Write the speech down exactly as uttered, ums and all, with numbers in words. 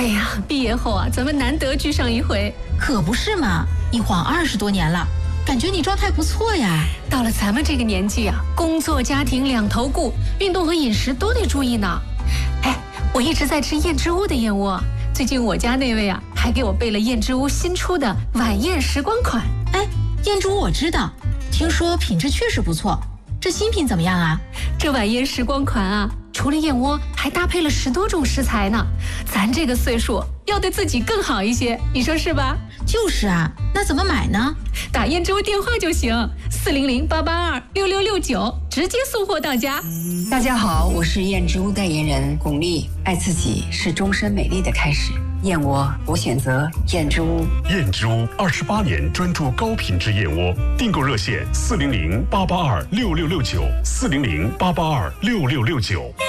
哎呀，毕业后啊，咱们难得聚上一回。 可不是嘛，一晃二十多年了，感觉你状态不错呀。 到了咱们这个年纪啊，工作家庭两头顾，运动和饮食都得注意呢。哎，我一直在吃燕之屋的燕窝，最近我家那位啊，还给我备了燕之屋新出的晚宴时光款。 哎，燕之屋我知道，听说品质确实不错。这新品怎么样啊？ 这晚宴时光款啊，除了燕窝，还搭配了十多种食材呢。咱这个岁数要对自己更好一些，你说是吧？ 就是啊，那怎么买呢？ 打燕之屋电话就行，四零零八八二六六六九，直接送货到家。 大家好，我是燕之屋代言人巩俐。爱自己是终身美丽的开始，燕窝我选择燕之屋。 燕之屋二十八年专注高品质燕窝，订购热线四零零八八二六六六九，四零零八八二六六六九。